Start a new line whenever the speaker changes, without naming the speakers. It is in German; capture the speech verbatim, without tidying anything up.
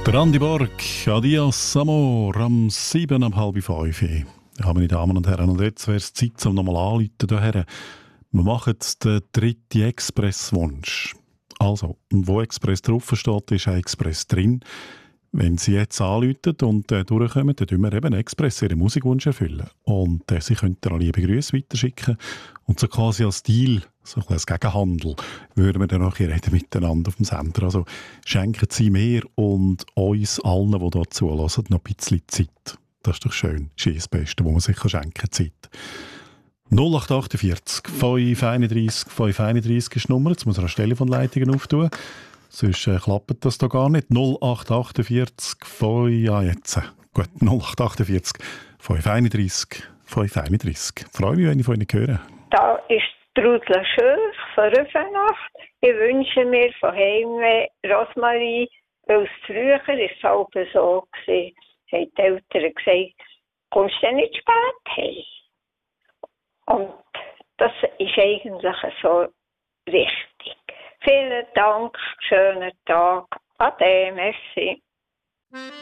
Der Andi Borg, Adios Amor, am sieben, am halb fünf. Ja, meine Damen und Herren, und jetzt wäre es Zeit, um nochmal anzurufen hierher. Wir machen den dritten Expresswunsch. Also, wo Express drauf steht, ist ein Express drin. Wenn Sie jetzt anrufen und äh, durchkommen, dann tun wir eben Express Ihren Musikwunsch erfüllen. Und äh, Sie können dann liebe Grüße weiterschicken. Und so quasi als Deal, so ein bisschen als Gegenhandel, würden wir dann nachher reden miteinander auf dem Sender. Also schenken Sie mir und uns allen, die hier zulassen, noch ein bisschen Zeit. Das ist doch schön. Das ist das Beste, was man sich schenken kann, Zeit. null acht acht vier, fünf eins drei, fünf eins drei ist die Nummer. Jetzt muss er eine Telefonleitungen auftun. Sonst äh, klappt das doch gar nicht. null acht acht vier, fünf, ja jetzt. Gut, null acht acht vier, fünf eins drei, fünf eins drei. Ich freue mich, wenn ich von Ihnen höre.
Da ist Trudel Schürch von Rüfenacht. Ich wünsche mir von Heimweh Rosmarie, weil es früher ist halb so gewesen, haben die Eltern gesagt, kommst du denn nicht spät heim? Und das ist eigentlich so richtig. Vielen Dank, schönen Tag. Ade, merci.